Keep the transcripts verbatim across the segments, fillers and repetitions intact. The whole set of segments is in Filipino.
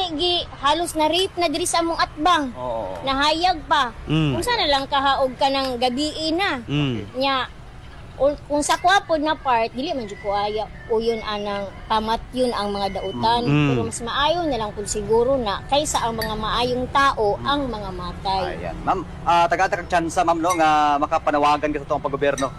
gi halos na rape na diri sa among atbang. Oo. Nahayag pa. Mm. Kung sana lang kahaog ka ng gabi na. Mm. Nya o, kung sa kwapod na part, dili man jud ko aya uyon anang pamat yun ang mga dautan. Mm. Pero mas maayo na lang kung siguro na kaysa ang mga maayong tao ang mga matay. Ayan. Ma'am, uh, taga-taga tsansa, ma'am, no, nga makapanawagan ka sa itong paggobyerno.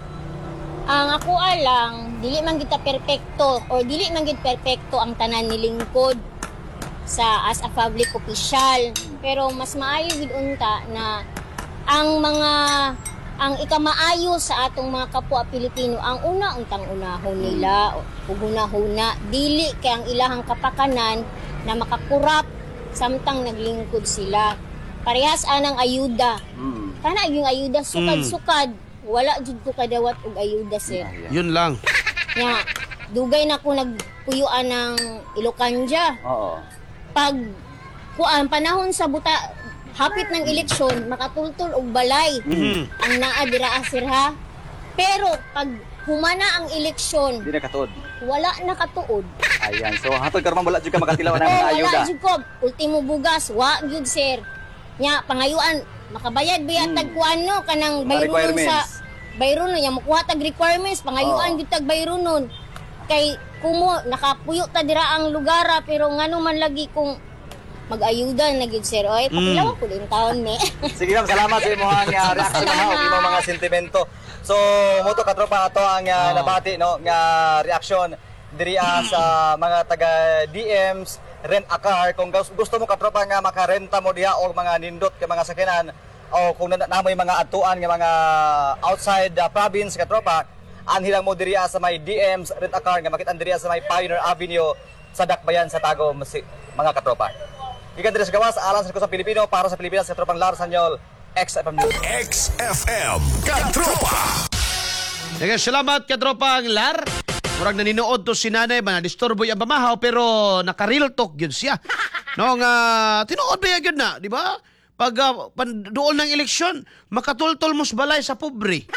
Ang ako alang, dili man kita perpekto or dili man gid perpekto ang tanan nilingkod sa as a public official. Pero mas maayo gid unta na ang mga ang ikamaayo sa atong mga kapwa Pilipino ang una untang unahon nila o huna-huna dili kay ang ilahang kapakanan na makakurap samtang naglingkod sila. Parehas anang ayuda. Mm. Kana yung ayuda sukad-sukad. Wala jud ko kadawat og ayuda sir. Yun lang. Nya dugay na ko nagpuyuan ng Ilocanja. Oo. Pag kuan panahon sa buta hapit ng eleksyon makatultol og balay Mhm. ang naa dira sir ha. Pero pag humana ang eleksyon, Di na katuod. wala na katuod. Ayan. So, hatod karon wala jud ka makatilaw Oh, na mga wala ayuda. jud ko. Ultimo bugas, wa gyud sir. Nya pangayuan makabayad ba yatag Hmm. kuan no kanang Mga bayronon requirements. sa bayronon nya makuha tag requirements pangayuan Oo. gyud tag bayronon. Kay kumo nakapuyo ta dira ang lugara pero ngano man lagi kung mag-ayuda na gyud sir. Oy, pakilawan ko din taon me. Sige ma'am, salamat sa imong uh, reaction na o imong mga sentimento. So, moto katropa ato ang uh, nabati no nga reaction diri ah, sa mga taga D Ms rent a car kung gus- gusto mo katropa nga makarenta mo diha og mga nindot kay mga sakyanan o kung na namoy mga atuan nga mga outside uh, province katropa anhilang mo diri ah, sa may D Ms rent a car nga makit-an diri ah, sa may Pioneer Avenue sa Dakbayan sa Tagum si- mga katropa. Ikan diri sa gawas alang sa kusang Pilipino para sa Pilipinas sa tropang Lar Sanyol X F M News. X F M Katropa. Sige, salamat katropa ang lar. Murag naninood to si nanay ba na disturbo yung bamahaw pero naka-real talk yun siya. No nga tinuod ba yun na, di ba? Pag uh, doon ng eleksyon, makatultol mo sa balay sa pobre.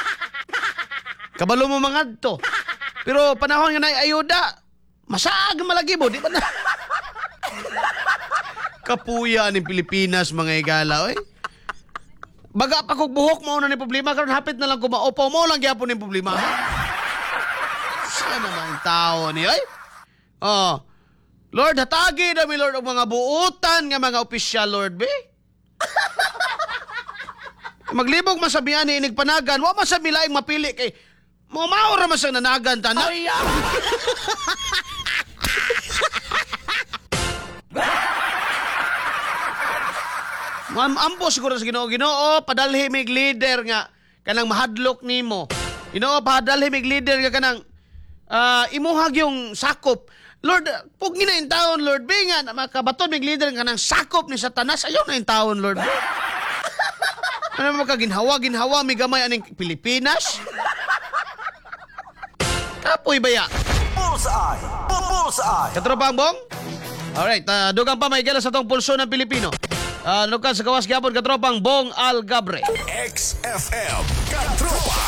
Kabalo mo mga to. Pero panahon nga na ayuda, masaag malagi mo, di ba na? Kapuya ng Pilipinas mga igala, oy. Baga pa kog buhok mo na ni problema karon hapit na lang ko maupaw mo lang gyapon ni problema. Sana naman tao ni ay. Oh. Lord hatagi na mi Lord og mga buutan nga mga opisyal Lord be. Maglibog masabihan ni inig panagan, wa masabi laing mapili kay mo maura man sa nanagan tanan. Ma'am, ampo siguro sa Ginoo. Ginoo, padalhi mig leader nga kanang mahadlok nimo. Ginoo, padalhi mig leader nga kanang ah, imuhag yung sakop. Lord, pug gina in taon, Lord, be nga na makabaton mig leader nga kanang sakop ni Satanas. Ayaw na in taon, Lord. Ano mo ka ginhawa, ginhawa mi gamay aning Pilipinas? Kapoy baya. Bullseye. Bullseye. Katropa ang bong? Alright, uh, dugang pa may gala sa tong pulso ng Pilipino. Uh, Lukas sa kawas gyapon katropang Bong Algabre. X F M Katropa.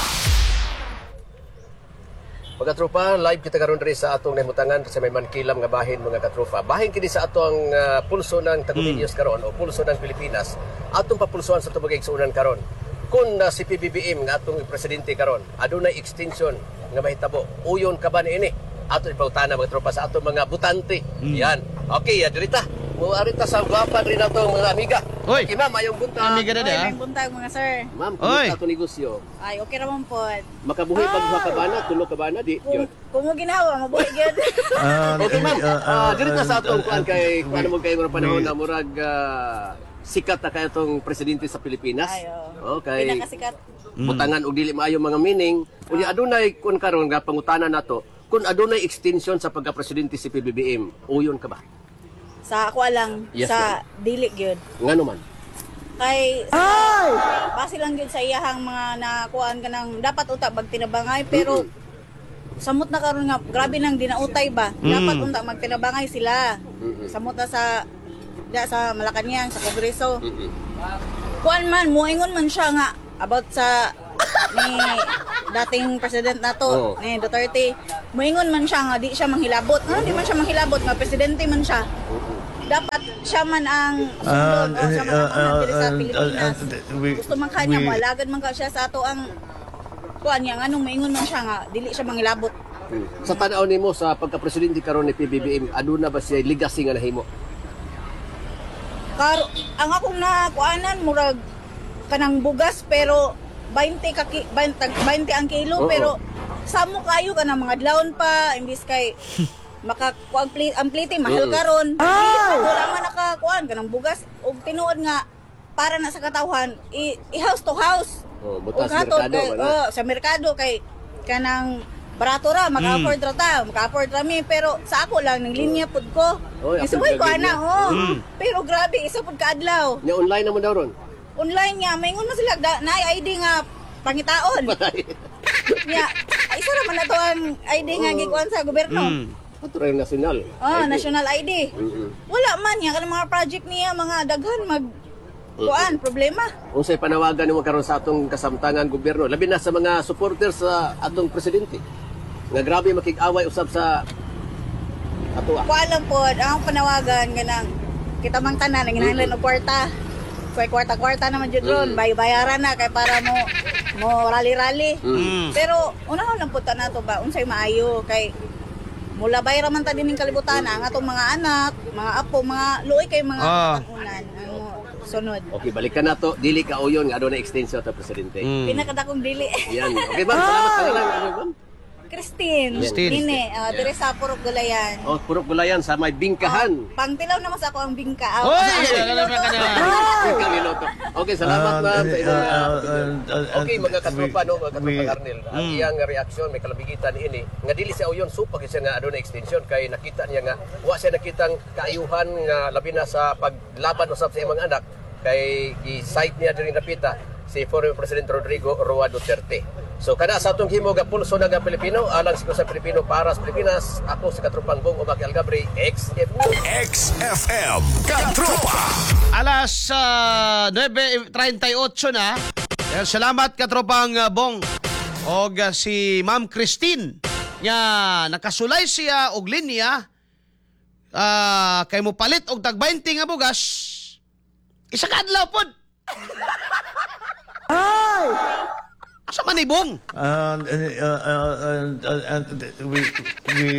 Mga katropa, live kita karon diri sa atong nahimutangan sa may mankilam nga bahin mga katropa. Bahin kini sa atong uh, pulso ng Tagubillos karon o pulso ng Pilipinas. Atong papulsuan sa tubag igsuunan karon. Kung uh, si P B B M nga atong presidente karon, adunay extension nga mahitabo. Uyon ka ba niini? Ato ipautana mga tropa sa atong mga butante. Yan. Okay, adrita. Mo arita sa guwapa rin ato mga amiga. Hoy. Okay, ma'am, ayong buntag. Amiga na Oy, da. may buntag mga sir. Ma'am, Oy. kumusta ato negosyo? Ay, okay ramon po. Makabuhi pag duha ka bana, tulo ka bana di. Kung, Yun. kung mo ginawa, mabuhay gyud. Okay ma'am, uh, dito na sa atong kuan kay kuan mo kay mga panahon na murag ah, sikat na kay atong presidente sa Pilipinas. Ay, oo. Okay. Pinakasikat. Butangan og dili maayo mga meaning. Unya adunay kun karon nga pangutana nato, kun adunay extension sa pagka-presidente si P B B M, uyon ka ba? Sa ako alang, Yes, sa dili gyud. Ngano man? Kay sa, base lang gyud sa iyahang mga nakuan ka ng dapat uta magtinabangay pero samot na karon nga grabe nang dinautay ba. Dapat unta magtinabangay sila. Samot na sa da sa Malacañang sa Kongreso. Kuan man muingon man siya nga about sa ni dating president nato Oh. ni Duterte. Muingon man siya nga di siya manghilabot. Ano di man siya manghilabot nga presidente man siya. dapat siya man ang sundon o siya man ang unang diri sa Pilipinas. Gusto man kanya mo alagad man ka siya sa ato ang kuan niya nganong maingon man siya nga dili siya mangilabot. Hmm. Sa tanaw nimo sa pagka-presidente karon ni P B B M, aduna ba siya legacy nga nahimo? Karo ang akong nakuanan murag kanang bugas pero twenty ka ki- twenty ang kilo Oo. pero samo kayo ka ng mga adlawon pa imbis kay maka kuang pli, ang plite mahal Mm. karon. Wala man nakakuan kanang bugas ug tinuod nga para na sa katawhan i, i house to house. Oh, butas Ug hatod merkado, kay, wala. oh, sa merkado kay kanang barato ra maka-afford ra ta, maka-afford ra mi pero sa ako lang ning linya pud ko. Oh, yeah, Isuway ko linya. ana oh. Pero grabe isa pud ka adlaw. Nya online naman daw ron. Online nga maingon man sila da, na I D nga pangitaon. Nya isa ra man na to ang I D nga gikuan sa gobyerno. Mm. Patro national. Oh, national I D. Mm-mm. Wala man ya kanang mga project niya mga daghan mag kuan problema. Unsay panawagan nimo karon sa atong kasamtangan gobyerno, labi na sa mga supporters sa atong presidente. Nga grabe makig-away usab sa ato. Kuan lang pod ang panawagan ganang kita mang tanan ang ginahanglan og kwarta. Kay kwarta-kwarta naman jud ron, bay-bayaran na kay para mo mo rally-rally. Mm. Pero unahon lang pud ta nato ba unsay maayo kay mula bayra man ta dining kalibutan ang atong mga anak, mga apo, mga luoy kay mga Ah. tagunan ang sunod. Okay, balikan nato dili ka uyon nga aduna extension ta presidente. Mm. Pinakadakong dili. Yan. Okay ba? Salamat sa lang. Ano ba? Christine, Christine. Nine, uh, dire sa Purok Gulayan. Oh, puro gulayan sa may bingkahan. Pangtilaw naman sa ako ang bingka. Hoy! Alam ka na. Bingkang minuto. Okay, salamat Ah, ma'am sa inyong ah, ah, ah, opinion. ah, ah, Okay, mga katropa no, mga we- katropa Arnel. Ang Mm. iyang reaksyon may kalabigitan ini nga dili siya uyon supag siya nga aduna extension kay nakita niya nga wa siya nakitang kaayuhan nga labi na sa paglaban usab sa imong anak kay i-cite niya diri napita si former President Rodrigo Roa Duterte. So kada sa atong himo nga pulso na nga Pilipino, alang sa Pilipino para sa Pilipinas, ako si Katropang Bong Umaki Algabre, X F M. X F M Katropa. Alas uh, nine thirty-eight na. Kaya salamat katropang uh, Bong. Og uh, si Ma'am Christine nga nakasulay siya og linya uh, kay mo palit og tag twenty nga bugas. Isa ka adlaw pod. Ay! Asa man ni Bong? Uh, uh, uh, uh, uh, uh, we, we,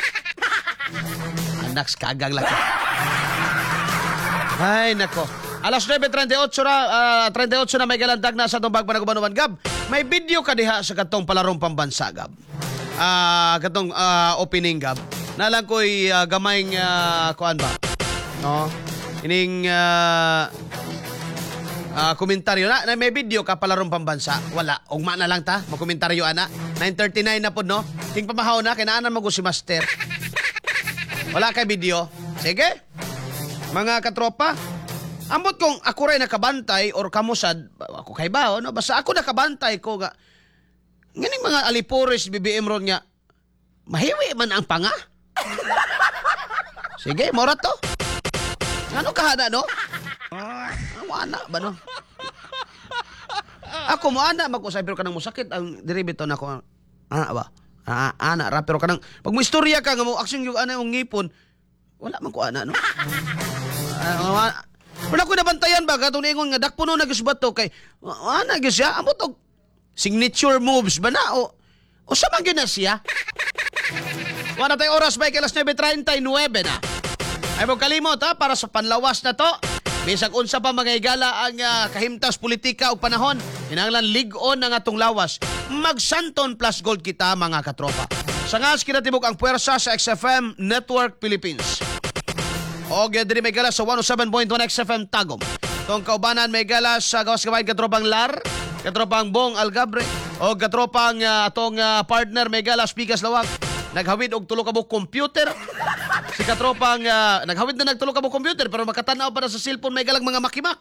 Anak kagang laki. Ay, nako. Alas nine thirty-eight na, uh, thirty-eight na may galandag na sa itong bagpanagubanuman, Gab. May video ka diha sa katong palarong pambansa, Gab. Ah, katong uh, opening, Gab. Nalang ko'y uh, gamayng, uh, kuan ba? No? Ining, uh, uh, komentaryo na, na may video ka palarong pambansa. Wala. Ugma na lang ta. Magkomentaryo, ana. nine thirty-nine na po, no? Ting pamahaw na, kinaanan mo si Master. Wala kay video. Sige. Mga katropa, ambot kong ako rin nakabantay or kamusad, ako kay bao, no? Basta ako nakabantay ko nga, nganing mga alipuris, B B M ron nga, mahiwi man ang panga. Sige, mora to. Ano kahana, no? Ah, mo ana ba, no? Ako mo ana, mag-usay, pero kanang musakit ang diribito na ko. Ana ba? Ah, ana ra, pero kanang, pag mo istorya ka, nga mo, aksyon yung ana yung ngipon, wala man ko ana, no? Uh, wala ko nabantayan ba katong ingon nga dakpuno na gisbat to kay ana gyud siya amo to signature moves ba na o o sa man gyud na siya. Wala tay oras ba kay alas nine thirty-nine na. Ay mo kalimot ha para sa panlawas na to. Bisag unsa pa magahigala ang uh, kahimtas politika ug panahon, kinahanglan lig-on ang atong lawas. Mag-Santon plus gold kita mga katropa. Sa ngas kinatibok ang puwersa sa X F M Network Philippines. O diri may galas sa one oh seven point one X F M Tagum. Tong kaubanan may galas sa gawas gamay katropang Lar, katropang Bong Algabre, o katropang uh, atong uh, partner may galas Pikas Lawag. Naghawid og tulo ka buok computer. Si katropang uh, naghawid na nagtulo ka buok computer pero makatanaw para sa cellphone may galang mga makimak.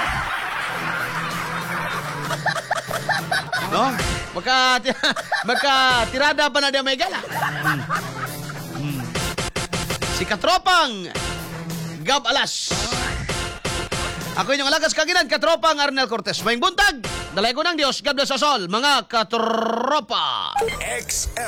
No? Maka maka tirada pa na dia may gala. Hmm. Hmm. Si katropang Gab Alas. Ako inyong alagas kaginan, katropang Arnel Cortez. Maing buntag, dalay ko ng Diyos, God bless us all, mga katropa. X F